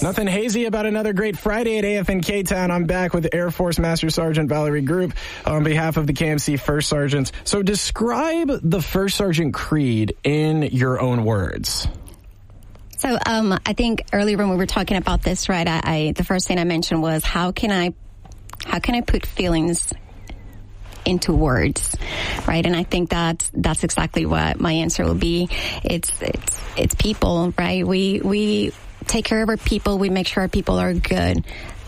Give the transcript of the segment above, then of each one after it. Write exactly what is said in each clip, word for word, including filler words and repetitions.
Nothing hazy about another great Friday at A F N K-Town. I'm back with Air Force Master Sergeant Valerie Group on behalf of the K M C First Sergeants. So describe the First Sergeant Creed in your own words. So um, I think earlier when we were talking about this, right, I, I the first thing I mentioned was how can I, how can I put feelings into words, right? And I think that's that's exactly what my answer will be. It's it's it's people, right? We we take care of our people. We make sure our people are good.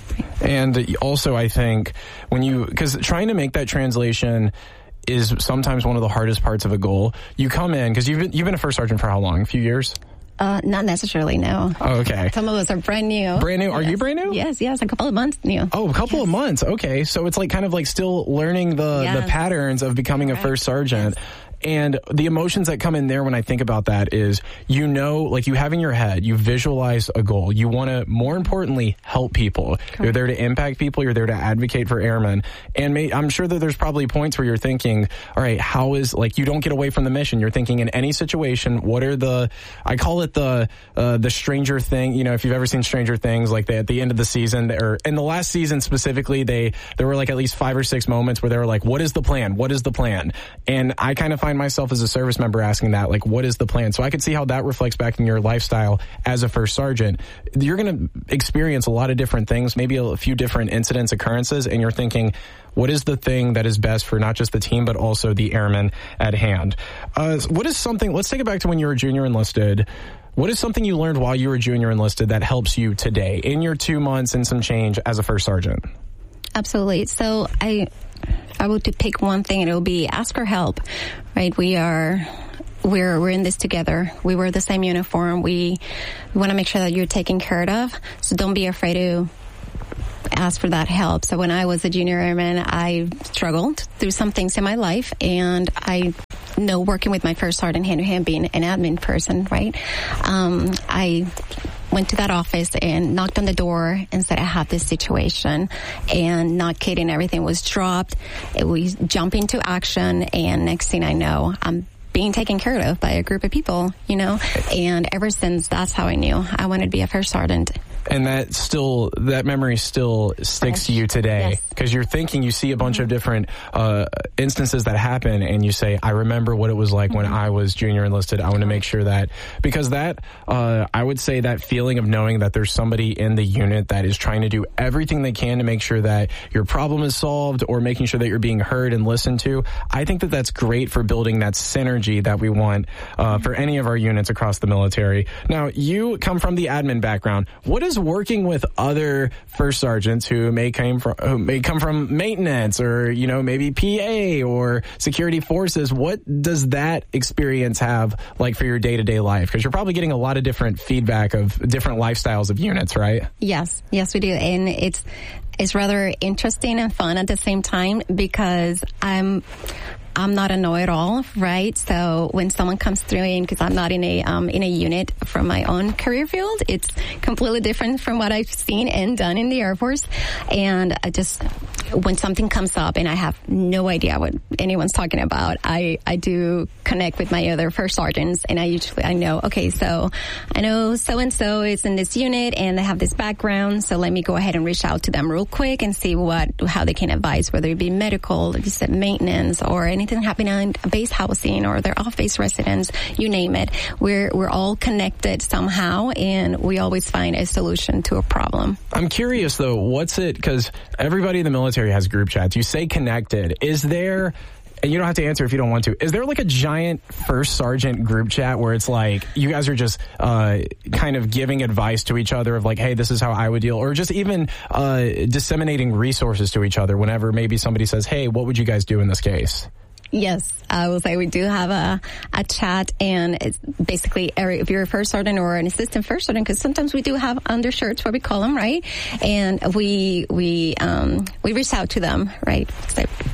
And also, I think when you because trying to make that translation is sometimes one of the hardest parts of a goal. You come in because you've been, you've been a first sergeant for how long? A few years? Uh, not necessarily, no. Oh, okay. Some of us are brand new. Brand new? Are yes. you brand new? Yes, yes, a couple of months new. Oh, a couple yes. of months. Okay. So it's like kind of like still learning the, yes. the patterns of becoming right. a first sergeant. Yes. And the emotions that come in there when I think about that is, you know, like you have in your head, you visualize a goal. You want to, more importantly, help people. Correct. You're there to impact people. You're there to advocate for airmen. And may, I'm sure that there's probably points where you're thinking, all right, how is, like, you don't get away from the mission. You're thinking in any situation, what are the, I call it the, uh, the Stranger Thing. You know, if you've ever seen Stranger Things, like they, at the end of the season, or in the last season specifically, they, there were like at least five or six moments where they were like, what is the plan? What is the plan? And I kind of find myself as a service member asking that, like, what is the plan? So I could see how that reflects back in your lifestyle as a first sergeant. You're going to experience a lot of different things, maybe a few different incidents, occurrences, and you're thinking, what is the thing that is best for not just the team, but also the airmen at hand? Uh, what is something, let's take it back to when you were junior enlisted. What is something you learned while you were junior enlisted that helps you today in your two months and some change as a first sergeant? Absolutely. So I, if I were to pick one thing, it will be ask for help, right? We are, we're, we're in this together. We wear the same uniform. We, we want to make sure that you're taken care of. So don't be afraid to ask for that help. So when I was a junior airman, I struggled through some things in my life, and I know working with my first sergeant hand to hand, being an admin person, right? Um, I went to that office and knocked on the door and said, I have this situation, and not kidding, everything was dropped. It was jump into action, and next thing I know, I'm being taken care of by a group of people, you know, and ever since, that's how I knew I wanted to be a first sergeant. And that still, that memory still sticks Fresh. to you today. Because yes. you're thinking, you see a bunch mm-hmm. of different uh, instances that happen, and you say, I remember what it was like mm-hmm. when I was junior enlisted. I want to make sure that, because that, uh, I would say that feeling of knowing that there's somebody in the unit that is trying to do everything they can to make sure that your problem is solved, or making sure that you're being heard and listened to. I think that that's great for building that synergy that we want uh, for any of our units across the military. Now, you come from the admin background. What is working with other first sergeants who may come from who may come from maintenance, or, you know, maybe P A or security forces? What does that experience have like for your day-to-day life? Because you're probably getting a lot of different feedback of different lifestyles of units, right? Yes, yes, we do, and it's it's rather interesting and fun at the same time, because I'm. I'm not a know-it-all, right? So when someone comes through in, because I'm not in a um, in a unit from my own career field, it's completely different from what I've seen and done in the Air Force. And I just, when something comes up and I have no idea what anyone's talking about, I, I do connect with my other first sergeants, and I usually, I know, okay, so I know so-and-so is in this unit and they have this background, so let me go ahead and reach out to them real quick and see what, how they can advise, whether it be medical, like you said, maintenance, or anything happening on base housing or their off-base residents, you name it. We're we're all connected somehow, and we always find a solution to a problem. I'm curious, though, what's it, because everybody in the military has group chats. You say connected. Is there, and you don't have to answer if you don't want to, is there like a giant first sergeant group chat where it's like you guys are just uh, kind of giving advice to each other of like, hey, this is how I would deal, or just even uh, disseminating resources to each other whenever maybe somebody says, hey, what would you guys do in this case? Yes, I will say we do have a, a chat, and it's basically if you're a first sergeant or an assistant first sergeant, because sometimes we do have undershirts, what we call them, right? And we we um, we reach out to them, right? So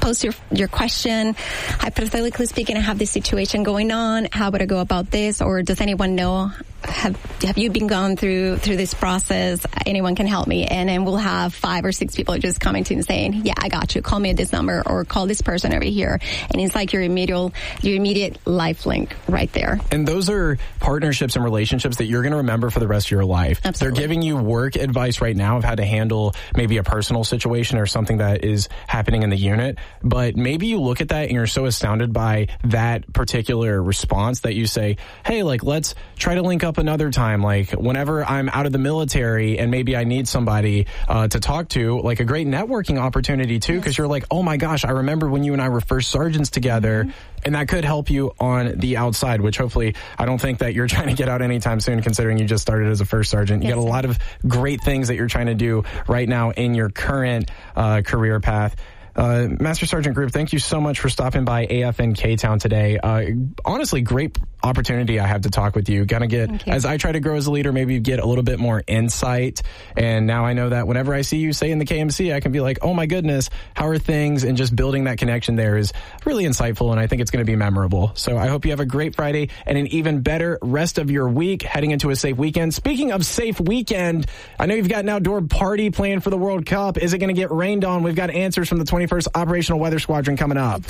post your your question. Hypothetically speaking, I have this situation going on. How would I go about this? Or does anyone know? Have have you been going through through this process? Anyone can help me. And then we'll have five or six people just coming to you and saying, yeah, I got you. Call me at this number or call this person over here. And it's like your immediate, your immediate life link right there. And those are partnerships and relationships that you're going to remember for the rest of your life. Absolutely. They're giving you work advice right now of how to handle maybe a personal situation or something that is happening in the unit. But maybe you look at that and you're so astounded by that particular response that you say, hey, like, let's try to link up another time. Like, whenever I'm out of the military and maybe I need somebody uh, to talk to, like a great networking opportunity too, because yes. you're like, oh my gosh, I remember when you and I were first sergeants together. Mm-hmm. And that could help you on the outside, which hopefully I don't think that you're trying to get out anytime soon, considering you just started as a first sergeant. You yes, got a lot of great things that you're trying to do right now in your current uh, career path. Uh, Master Sergeant Group, thank you so much for stopping by A F N K-Town today. Uh, honestly, great opportunity I have to talk with you. Gonna get, as I try to grow as a leader, maybe get a little bit more insight. And now I know that whenever I see you, say in the K M C, I can be like, oh my goodness, how are things? And just building that connection there is really insightful, and I think it's going to be memorable. So I hope you have a great Friday and an even better rest of your week, heading into a safe weekend. Speaking of safe weekend, I know you've got an outdoor party planned for the World Cup. Is it going to get rained on? We've got answers from the twenty-first Operational Weather Squadron coming up.